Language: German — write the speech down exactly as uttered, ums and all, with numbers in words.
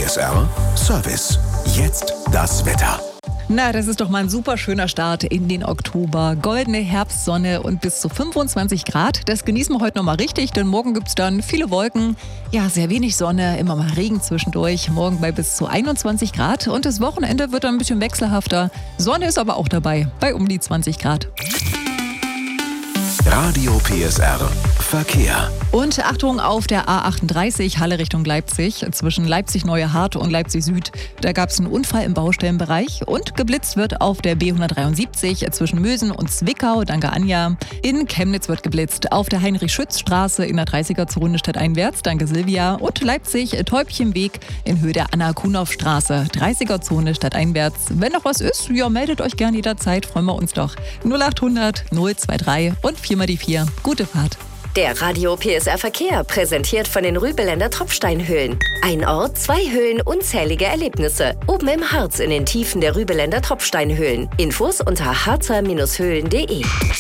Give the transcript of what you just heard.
S R Service. Jetzt das Wetter. Na, das ist doch mal ein super schöner Start in den Oktober. Goldene Herbstsonne und bis zu fünfundzwanzig Grad. Das genießen wir heute noch mal richtig, denn morgen gibt's dann viele Wolken. Ja, sehr wenig Sonne, immer mal Regen zwischendurch. Morgen bei bis zu einundzwanzig Grad und das Wochenende wird dann ein bisschen wechselhafter. Sonne ist aber auch dabei, bei um die zwanzig Grad. Radio P S R Verkehr. Und Achtung auf der A achtunddreißig, Halle Richtung Leipzig, zwischen Leipzig-Neue Hart und Leipzig Süd. Da gab es einen Unfall im Baustellenbereich und geblitzt wird auf der B hundertdreiundsiebzig zwischen Mösen und Zwickau, danke Anja. In Chemnitz wird geblitzt auf der Heinrich-Schütz-Straße in der dreißiger-Zone stadteinwärts, danke Silvia. Und Leipzig-Täubchenweg in Höhe der Anna-Kunow-Straße, dreißiger-Zone stadteinwärts. Wenn noch was ist, ja, meldet euch gern jederzeit, freuen wir uns doch. null achthundert null drei und vier mal die vier. Gute Fahrt. Der Radio P S R Verkehr, präsentiert von den Rübeländer Tropfsteinhöhlen. Ein Ort, zwei Höhlen, unzählige Erlebnisse. Oben im Harz in den Tiefen der Rübeländer Tropfsteinhöhlen. Infos unter harzer Bindestrich höhlen punkt de.